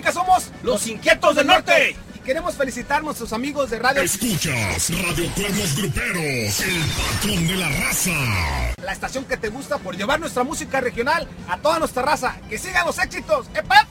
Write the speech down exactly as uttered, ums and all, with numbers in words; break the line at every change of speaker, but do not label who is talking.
que somos
los Inquietos del Norte.
Y queremos felicitar a nuestros amigos de radio.
Escuchas Radio Cuernos Gruperos, el patrón de la raza.
La estación que te gusta por llevar nuestra música regional a toda nuestra raza. Que sigan los éxitos. ¡Epa!